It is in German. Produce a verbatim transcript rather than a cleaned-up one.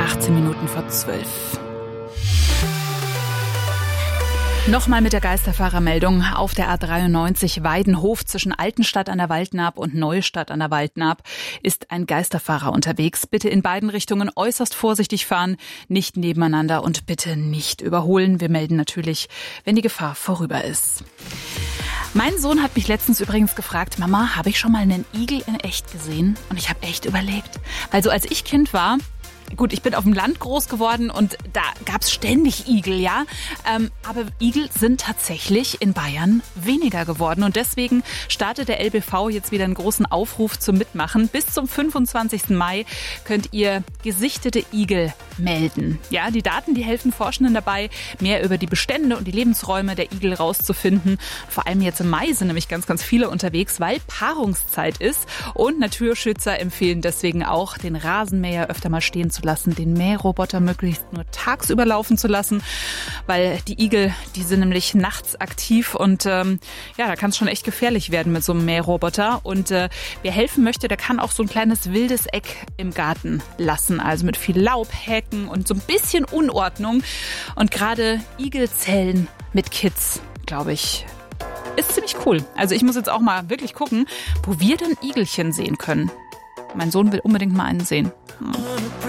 achtzehn Minuten vor zwölf. Nochmal mit der Geisterfahrermeldung. Auf der A dreiundneunzig Weidenhof zwischen Altenstadt an der Waldnaab und Neustadt an der Waldnaab ist ein Geisterfahrer unterwegs. Bitte in beiden Richtungen äußerst vorsichtig fahren, nicht nebeneinander und bitte nicht überholen. Wir melden natürlich, wenn die Gefahr vorüber ist. Mein Sohn hat mich letztens übrigens gefragt, Mama, habe ich schon mal einen Igel in echt gesehen? Und ich habe echt überlegt. Weil so als ich Kind war, gut, ich bin auf dem Land groß geworden und da gab's ständig Igel, ja. Ähm, aber Igel sind tatsächlich in Bayern weniger geworden. Und deswegen startet der L B V jetzt wieder einen großen Aufruf zum Mitmachen. Bis zum fünfundzwanzigsten Mai könnt ihr gesichtete Igel melden. Ja, die Daten, die helfen Forschenden dabei, mehr über die Bestände und die Lebensräume der Igel rauszufinden. Vor allem jetzt im Mai sind nämlich ganz, ganz viele unterwegs, weil Paarungszeit ist. Und Naturschützer empfehlen deswegen auch, den Rasenmäher öfter mal stehen zu lassen, den Mähroboter möglichst nur tagsüber laufen zu lassen, weil die Igel, die sind nämlich nachts aktiv und ähm, ja, da kann es schon echt gefährlich werden mit so einem Mähroboter. Und äh, wer helfen möchte, der kann auch so ein kleines wildes Eck im Garten lassen, also mit viel Laub, Hecken und so ein bisschen Unordnung. Und gerade Igelzellen mit Kids, glaube ich, ist ziemlich cool. Also ich muss jetzt auch mal wirklich gucken, wo wir denn Igelchen sehen können. Mein Sohn will unbedingt mal einen sehen. Hm.